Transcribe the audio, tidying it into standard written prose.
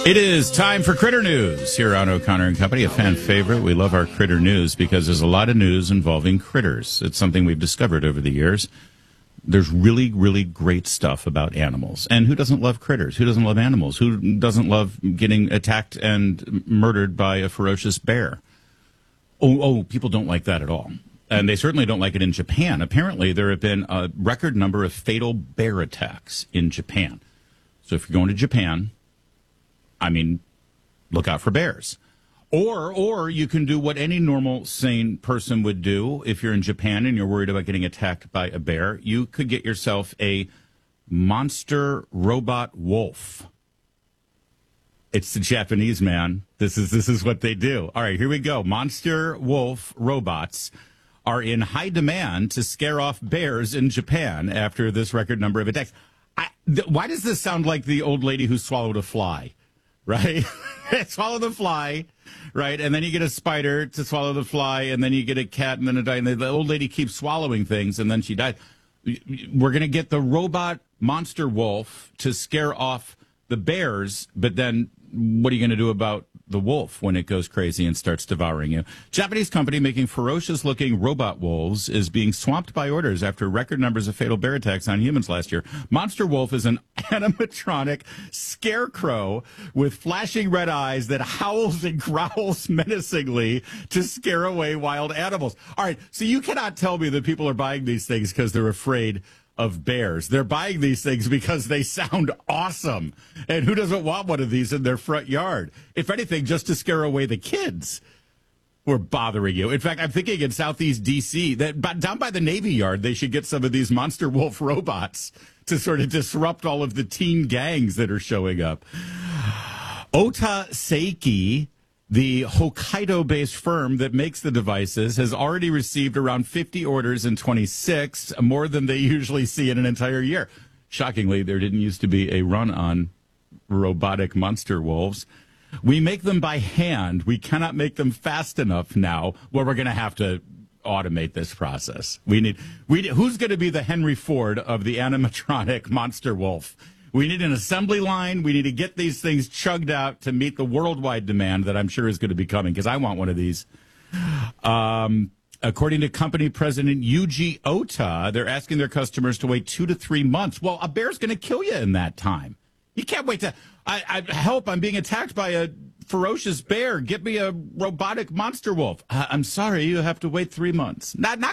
It is time for Critter News here on O'Connor and Company, a fan favorite. We love our Critter News because there's a lot of news involving critters. It's something we've discovered over the years. There's really, really great stuff about animals. And who doesn't love critters? Who doesn't love animals? Who doesn't love getting attacked and murdered by a ferocious bear? Oh, people don't like that at all. And they certainly don't like it in Japan. Apparently, there have been a record number of fatal bear attacks in Japan. So if you're going to Japan, I mean, look out for bears. Or you can do what any normal, sane person would do if you're in Japan and you're worried about getting attacked by a bear. You could get yourself a monster robot wolf. It's the Japanese, man. This is what they do. All right, here we go. Monster wolf robots are in high demand to scare off bears in Japan after this record number of attacks. Why does this sound like the old lady who swallowed a fly? Right? Swallow the fly, right? And then you get a spider to swallow the fly, and then you get a cat, and then a dog. And the old lady keeps swallowing things, and then she died. We're going to get the robot monster wolf to scare off the bears, but then what are you going to do about the wolf when it goes crazy and starts devouring you? Japanese company making ferocious-looking robot wolves is being swamped by orders after record numbers of fatal bear attacks on humans last year. Monster Wolf is an animatronic scarecrow with flashing red eyes that howls and growls menacingly to scare away wild animals. All right, so you cannot tell me that people are buying these things because they're afraid of bears. They're buying these things because they sound awesome. And who doesn't want one of these in their front yard? If anything, just to scare away the kids who are bothering you. In fact, I'm thinking in Southeast D.C. that down by the Navy Yard, they should get some of these monster wolf robots to sort of disrupt all of the teen gangs that are showing up. Ota Seiki, the Hokkaido-based firm that makes the devices, has already received around 50 orders in 26, more than they usually see in an entire year. Shockingly, there didn't used to be a run on robotic monster wolves. We make them by hand. We cannot make them fast enough now. Well, we're going to have to automate this process. Who's going to be the Henry Ford of the animatronic monster wolf? We need an assembly line. We need to get these things chugged out to meet the worldwide demand that I'm sure is going to be coming, because I want one of these. According to company president Yuji Ota, they're asking their customers to wait 2 to 3 months. Well, a bear's going to kill you in that time. You can't wait to... help, I'm being attacked by a ferocious bear. Get me a robotic monster wolf. I'm sorry, you have to wait 3 months. Not